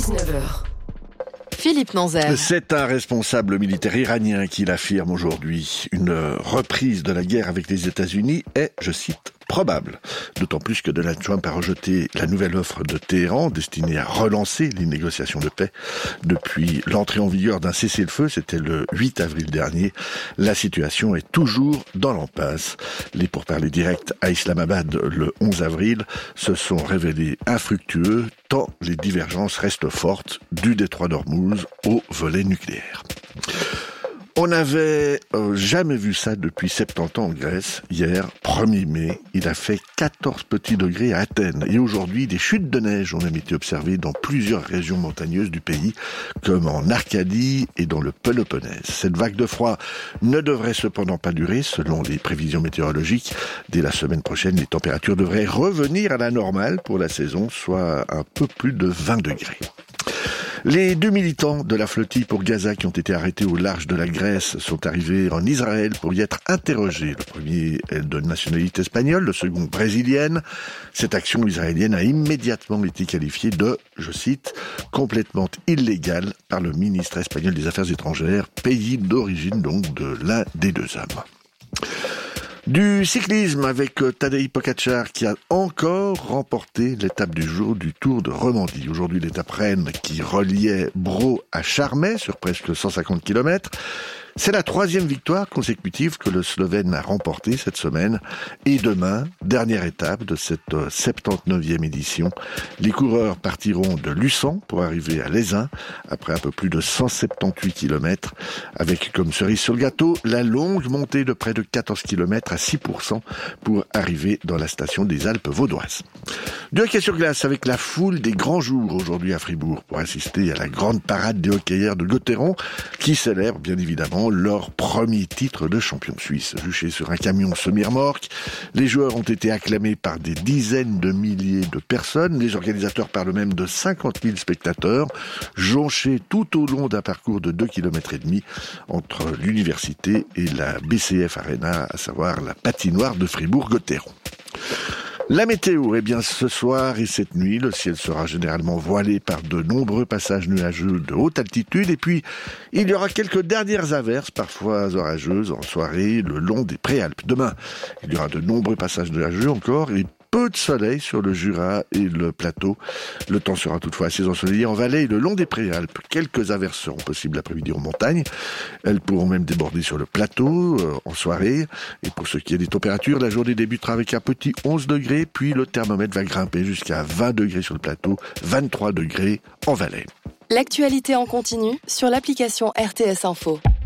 19h. Philippe Nanzer. C'est un responsable militaire iranien qui l'affirme aujourd'hui. Une reprise de la guerre avec les États-Unis est, je cite, probable. D'autant plus que Donald Trump a rejeté la nouvelle offre de Téhéran destinée à relancer les négociations de paix. Depuis l'entrée en vigueur d'un cessez-le-feu, c'était le 8 avril dernier, la situation est toujours dans l'impasse. Les pourparlers directs à Islamabad le 11 avril se sont révélés infructueux tant les divergences restent fortes du détroit d'Ormuz au volet nucléaire. On n'avait jamais vu ça depuis 70 ans en Grèce. Hier, 1er mai, il a fait 14 petits degrés à Athènes. Et aujourd'hui, des chutes de neige ont même été observées dans plusieurs régions montagneuses du pays, comme en Arcadie et dans le Péloponnèse. Cette vague de froid ne devrait cependant pas durer, selon les prévisions météorologiques. Dès la semaine prochaine, les températures devraient revenir à la normale pour la saison, soit un peu plus de 20 degrés. Les 2 militants de la flottille pour Gaza qui ont été arrêtés au large de la Grèce sont arrivés en Israël pour y être interrogés. Le premier est de nationalité espagnole, le second brésilienne. Cette action israélienne a immédiatement été qualifiée de, je cite, complètement illégale par le ministre espagnol des Affaires étrangères, pays d'origine donc de l'un des deux hommes. Du cyclisme avec Tadej Pogačar qui a encore remporté l'étape du jour du Tour de Romandie. Aujourd'hui, l'étape reine qui reliait Bro à Charmey sur presque 150 km. C'est la 3e victoire consécutive que le Slovène a remportée cette semaine. Et demain, dernière étape de cette 79e édition. Les coureurs partiront de Luçon pour arriver à Lézin après un peu plus de 178 km avec comme cerise sur le gâteau la longue montée de près de 14 km à 6% pour arriver dans la station des Alpes vaudoises. Du hockey sur glace avec la foule des grands jours aujourd'hui à Fribourg pour assister à la grande parade des hockeyeurs de Gotteron qui célèbrent bien évidemment leur premier titre de champion suisse. Juchés sur un camion semi-remorque, les joueurs ont été acclamés par des dizaines de milliers de personnes. Les organisateurs parlent même de 50 000 spectateurs, jonchés tout au long d'un parcours de 2,5 km entre l'université et la BCF Arena, à savoir la patinoire de Fribourg-Gotteron. La météo, eh bien ce soir et cette nuit, le ciel sera généralement voilé par de nombreux passages nuageux de haute altitude et puis il y aura quelques dernières averses, parfois orageuses, en soirée le long des Préalpes. Demain, il y aura de nombreux passages nuageux encore et peu de soleil sur le Jura et le plateau. Le temps sera toutefois assez ensoleillé en vallée et le long des Préalpes. Quelques averses seront possibles l'après-midi en montagne. Elles pourront même déborder sur le plateau en soirée. Et pour ce qui est des températures, la journée débutera avec un petit 11 degrés, puis le thermomètre va grimper jusqu'à 20 degrés sur le plateau, 23 degrés en vallée. L'actualité en continu sur l'application RTS Info.